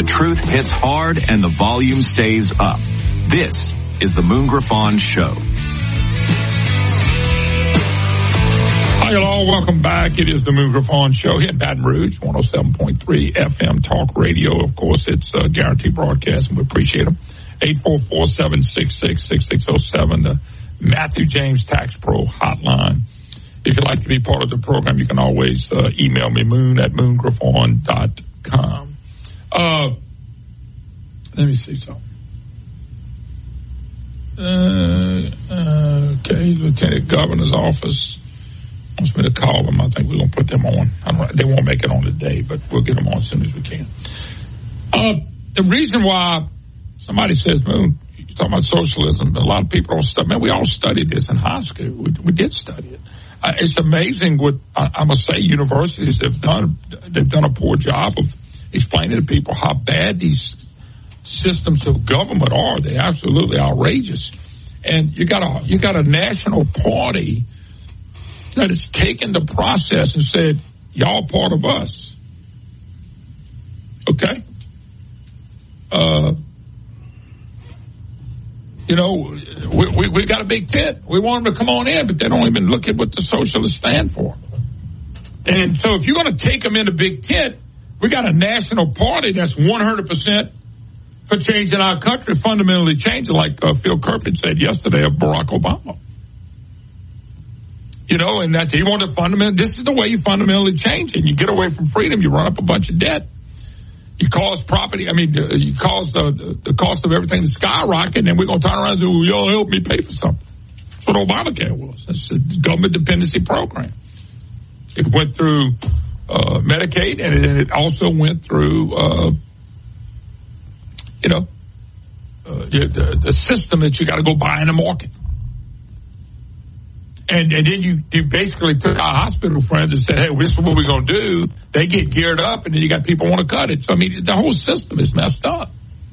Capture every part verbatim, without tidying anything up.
the truth hits hard and the volume stays up. This is the Moon Griffon Show. Hi, hello. Welcome back. It is the Moon Griffon Show here in Baton Rouge, one oh seven point three F M Talk Radio. Of course, it's a guaranteed broadcast, and we appreciate them. eight four four, seven six six, six six zero seven, the Matthew James Tax Pro hotline. If you'd like to be part of the program, you can always uh, email me, moon at moon griffon dot com. Uh, let me see something. Uh, uh, okay, Lieutenant Governor's office wants me to call them. I think we're going to put them on. I don't, they won't make it on today, but we'll get them on as soon as we can. Uh, the reason why somebody says, Moon, you're talking about socialism, a lot of people don't study. Man, we all studied this in high school. We, we did study it. Uh, it's amazing what, I, I must say, universities have done. They've done a poor job of explaining to people how bad these systems of government are. They're absolutely outrageous. And you got a, you got a national party that has taken the process and said, y'all part of us. Okay? Uh, you know, we, we, we got a big tent. We want them to come on in, but they don't even look at what the socialists stand for. And so if you're going to take them in a big tent, we got a national party that's one hundred percent for changing our country, fundamentally changing, like uh, Phil Kirkland said yesterday of Barack Obama. You know, and that he wanted to fundamentally, this is the way you fundamentally change it. You get away from freedom, you run up a bunch of debt. You cause property, I mean, uh, you cause uh, the, the cost of everything to skyrocket, and then we're going to turn around and say, well, y'all help me pay for something. That's what Obamacare was. That's a government dependency program. It went through uh, Medicaid, and it, it also went through, uh, you know, uh, the, the system that you got to go buy in the market. And, and then you, you basically took our hospital friends and said, hey, this is what we're going to do. They get geared up, and then you got people want to cut it. So, I mean, the whole system is messed up.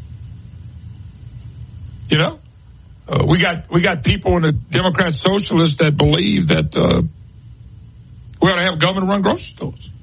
You know? Uh, we got we got people in the Democrat socialists that believe that uh, we ought to have government run grocery stores.